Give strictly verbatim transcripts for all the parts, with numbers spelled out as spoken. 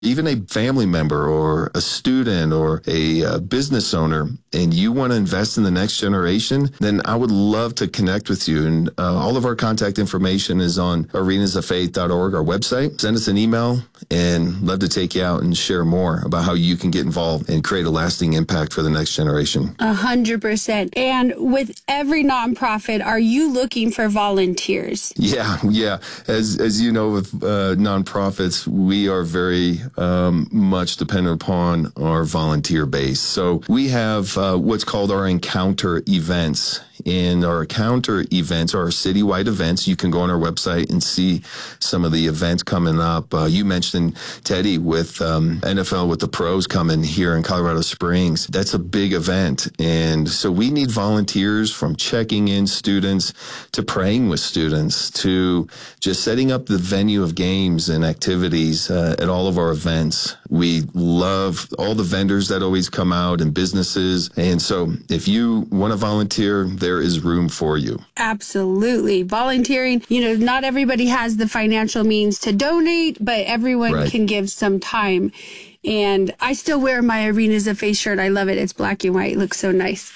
even a family member or a student or a uh, business owner, and you want to invest in the next generation, then I would love to connect with you. And uh, all of our contact information is on arenas of faith dot org, our website. Send us an email and love to take you out and share more about how you can get involved and create a lasting impact for the next generation. A hundred percent. And with every nonprofit, are you looking for volunteers? Yeah, yeah. As as you know, with uh, nonprofits, we are very um, much dependent upon our volunteer base. So we have uh, what's called our encounter events. And our encounter events are citywide events. You can go on our website and see some of the events coming up. Uh, you mentioned, Teddy, with um, N F L with the pros coming here in Colorado Springs. That's a big event. And so we need volunteers, from checking in students to praying with students to just setting up the venue of games and activities uh, at all of our events. We love all the vendors that always come out and businesses. And so if you want to volunteer, there is room for you. Absolutely. Volunteering, you know, not everybody has the financial means to donate, but everyone Right. can give some time. And I still wear my Arenas of Faith shirt. I love it. It's black and white. It looks so nice.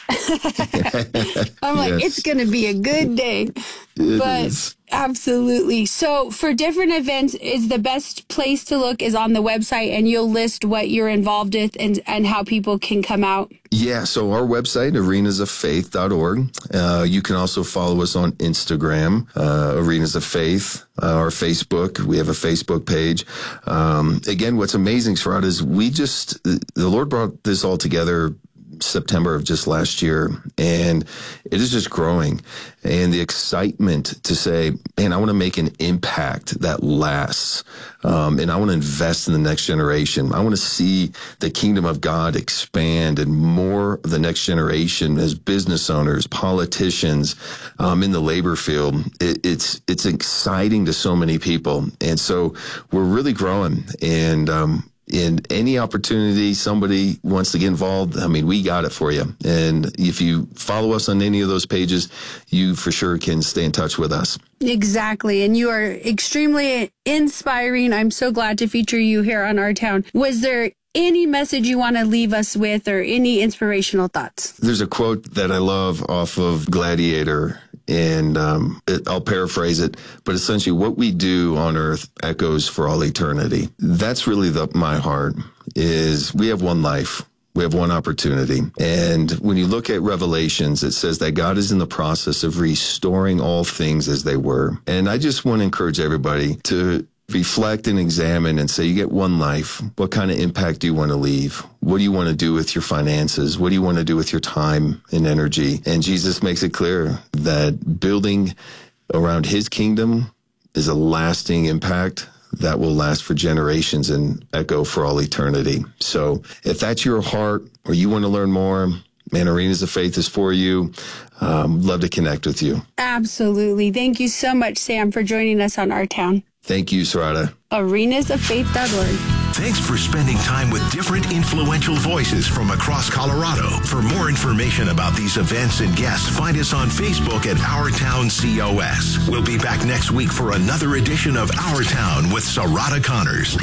I'm like, Yes. it's going to be a good day. It but is. Absolutely. So for different events, is the best place to look is on the website, and you'll list what you're involved with and, and how people can come out. Yeah, so our website, arenas of faith dot org. Uh, you can also follow us on Instagram, uh, Arenas of Faith, uh, or Facebook. We have a Facebook page. Um, again, what's amazing, Sarada, is we just, the Lord brought this all together September of just last year, and it is just growing. And the excitement to say, man, I want to make an impact that lasts. Um, and I want to invest in the next generation. I want to see the kingdom of God expand, and more of the next generation as business owners, politicians, um, in the labor field. It, it's, it's exciting to so many people. And so we're really growing. And, um, in any opportunity somebody wants to get involved, I mean, we got it for you. And if you follow us on any of those pages, you for sure can stay in touch with us. Exactly. And you are extremely inspiring. I'm so glad to feature you here on Our Town. Was there any message you want to leave us with, or any inspirational thoughts? There's a quote that I love off of Gladiator, and um, it, I'll paraphrase it, but essentially, what we do on earth echoes for all eternity. That's really the, my heart, is we have one life. We have one opportunity. And when you look at Revelations, it says that God is in the process of restoring all things as they were. And I just want to encourage everybody to reflect and examine and say, you get one life. What kind of impact do you want to leave? What do you want to do with your finances? What do you want to do with your time and energy? And Jesus makes it clear that building around his kingdom is a lasting impact that will last for generations and echo for all eternity. So if that's your heart, or you want to learn more, man, Arenas of Faith is for you. Um, love to connect with you. Absolutely. Thank you so much, Sam, for joining us on Our Town. Thank you, Sarada. arenas of faith dot org. Thanks for spending time with different influential voices from across Colorado. For more information about these events and guests, find us on Facebook at Our Town C O S. We'll be back next week for another edition of Our Town with Sarada Connors.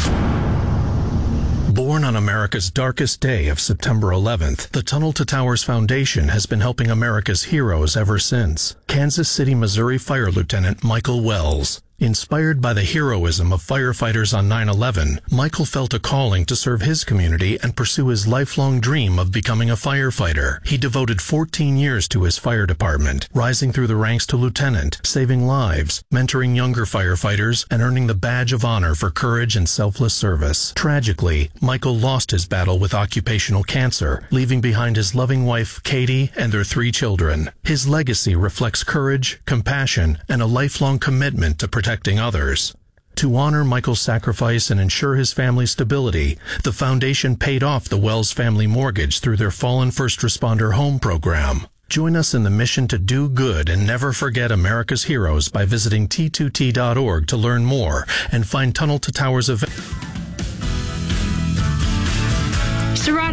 Born on America's darkest day of September eleventh, the Tunnel to Towers Foundation has been helping America's heroes ever since. Kansas City, Missouri Fire Lieutenant Michael Wells. Inspired by the heroism of firefighters on nine eleven, Michael felt a calling to serve his community and pursue his lifelong dream of becoming a firefighter. He devoted fourteen years to his fire department, rising through the ranks to lieutenant, saving lives, mentoring younger firefighters, and earning the badge of honor for courage and selfless service. Tragically, Michael lost his battle with occupational cancer, leaving behind his loving wife, Katie, and their three children. His legacy reflects courage, compassion, and a lifelong commitment to protecting others. To honor Michael's sacrifice and ensure his family's stability, the foundation paid off the Wells family mortgage through their Fallen First Responder Home program. Join us in the mission to do good and never forget America's heroes by visiting T two T dot org to learn more and find Tunnel to Towers events. Sarada,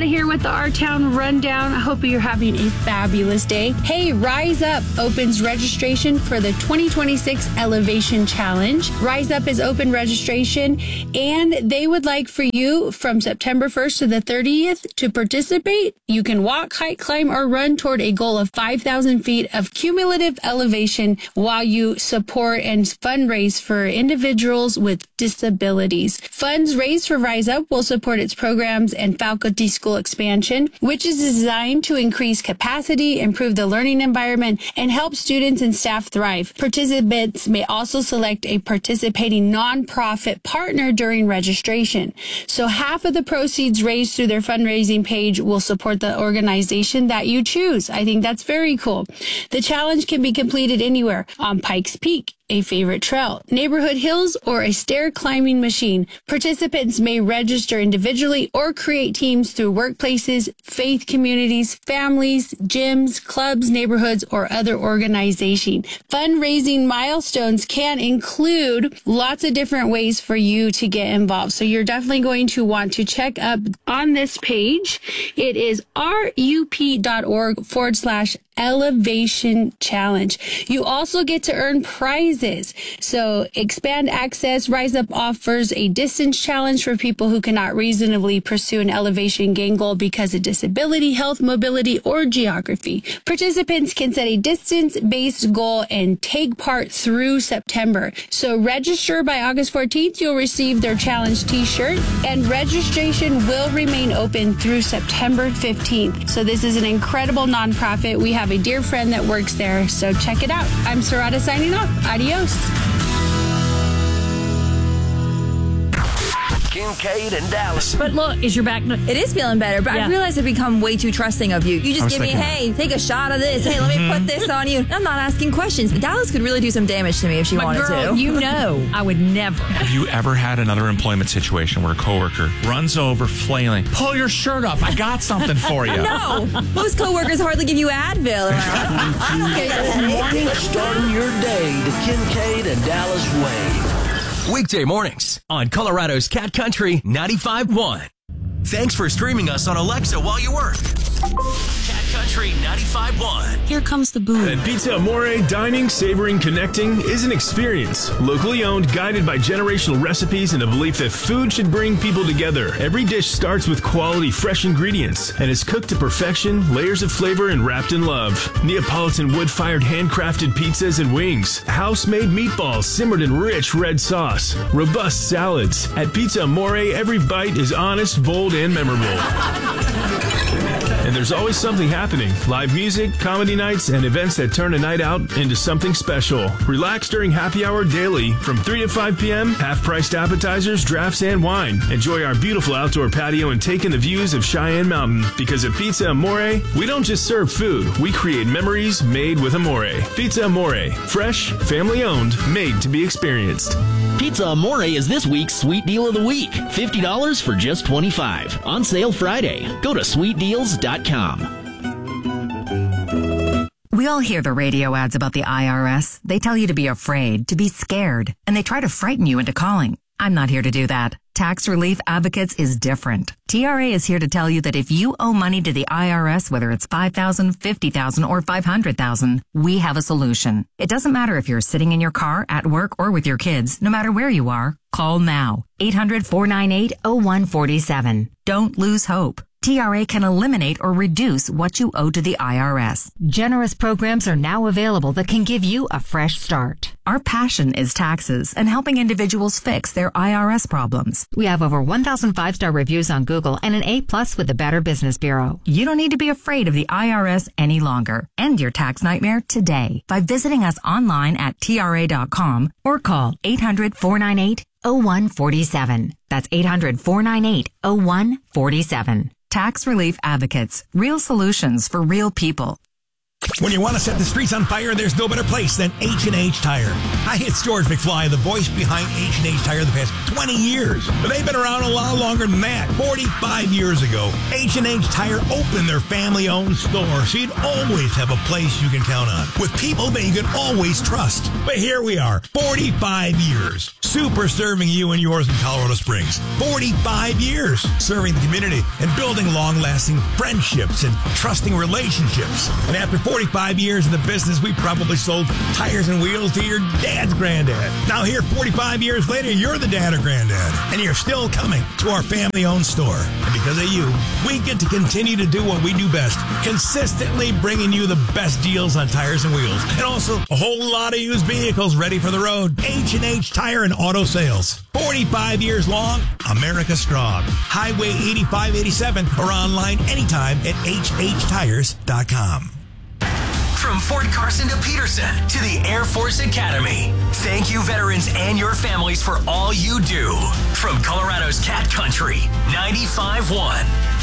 out of here with the Our Town Rundown. I hope you're having a fabulous day. Hey, Rise Up opens registration for the twenty twenty-six Elevation Challenge. Rise Up is open registration, and they would like for you from September first to the thirtieth to participate. You can walk, hike, climb, or run toward a goal of five thousand feet of cumulative elevation while you support and fundraise for individuals with disabilities. Funds raised for Rise Up will support its programs and faculty school expansion, which is designed to increase capacity, improve the learning environment, and help students and staff thrive. Participants may also select a participating nonprofit partner during registration. So half of the proceeds raised through their fundraising page will support the organization that you choose. I think that's very cool. The challenge can be completed anywhere on Pikes Peak, a favorite trail, neighborhood hills, or a stair climbing machine. Participants may register individually or create teams through workplaces, faith communities, families, gyms, clubs, neighborhoods, or other organizations. Fundraising milestones can include lots of different ways for you to get involved. So you're definitely going to want to check up on this page. It is rup.org forward slash Elevation Challenge. You also get to earn prizes. So Expand Access Rise Up offers a distance challenge for people who cannot reasonably pursue an elevation gain goal because of disability, health, mobility, or geography. Participants can set a distance-based goal and take part through September. So register by August fourteenth. You'll receive their challenge t-shirt, and registration will remain open through September fifteenth. So this is an incredible nonprofit. We have a dear friend that works there, so check it out. I'm Sarada signing off. Adios. Kincaid and Dallas. But look, is your back... No- it is feeling better, but yeah. I realize I've become way too trusting of you. You just give me, hey, take a shot of this. Hey, let me put this on you. I'm not asking questions. Dallas could really do some damage to me if she but wanted girl, to. you know I would never. Have you ever had another employment situation where a coworker runs over flailing, pull your shirt up, I got something for you? No. Most coworkers hardly give you Advil. Good morning. Starting your day the Kincaid and Dallas way. Weekday mornings on Colorado's Cat Country ninety-five point one. Thanks for streaming us on Alexa while you work. Cat Country ninety-five point one. Here comes the boom. At Pizza Amore, dining, savoring, connecting is an experience. Locally owned, guided by generational recipes and a belief that food should bring people together. Every dish starts with quality, fresh ingredients and is cooked to perfection, layers of flavor and wrapped in love. Neapolitan wood-fired handcrafted pizzas and wings. House-made meatballs simmered in rich red sauce. Robust salads. At Pizza Amore, every bite is honest, bold, and memorable. And there's always something happening. Live music, comedy nights, and events that turn a night out into something special. Relax during happy hour daily from three to five p.m., half-priced appetizers, drafts, and wine. Enjoy our beautiful outdoor patio and take in the views of Cheyenne Mountain. Because at Pizza Amore, we don't just serve food, we create memories made with Amore. Pizza Amore. Fresh, family-owned, made to be experienced. Pizza Amore is this week's Sweet Deal of the Week. fifty dollars for just twenty-five dollars. On sale Friday. Go to sweet deals dot com. We all hear the radio ads about the I R S. They tell you to be afraid, to be scared, and they try to frighten you into calling. I'm not here to do that. Tax Relief Advocates is different. T R A is here to tell you that if you owe money to the I R S, whether it's five thousand dollars, fifty thousand dollars, or five hundred thousand dollars, we have a solution. It doesn't matter if you're sitting in your car, at work, or with your kids. No matter where you are, call now. eight hundred, four nine eight, oh one four seven. Don't lose hope. T R A can eliminate or reduce what you owe to the I R S. Generous programs are now available that can give you a fresh start. Our passion is taxes and helping individuals fix their I R S problems. We have over one thousand five-star reviews on Google and an A plus with the Better Business Bureau. You don't need to be afraid of the I R S any longer. End your tax nightmare today by visiting us online at T R A dot com or call eight hundred, four nine eight, oh one four seven. That's eight hundred, four nine eight, oh one four seven. Tax Relief Advocates. Real solutions for real people. When you want to set the streets on fire, there's no better place than H and H Tire. Hi, it's George McFly, the voice behind H and H Tire the past twenty years. But they've been around a lot longer than that. forty-five years ago, H and H Tire opened their family-owned store, so you'd always have a place you can count on, with people that you can always trust. But here we are, forty-five years, super serving you and yours in Colorado Springs. forty-five years serving the community and building long-lasting friendships and trusting relationships. And after forty-five years in the business, we probably sold tires and wheels to your dad's granddad. Now here, forty-five years later, you're the dad or granddad, and you're still coming to our family-owned store. And because of you, we get to continue to do what we do best, consistently bringing you the best deals on tires and wheels, and also a whole lot of used vehicles ready for the road. H and H Tire and Auto Sales. forty-five years long, America strong. Highway eighty-five eighty-seven or online anytime at H H tires dot com. From Fort Carson to Peterson to the Air Force Academy. Thank you, veterans and your families, for all you do. From Colorado's Cat Country, ninety-five point one.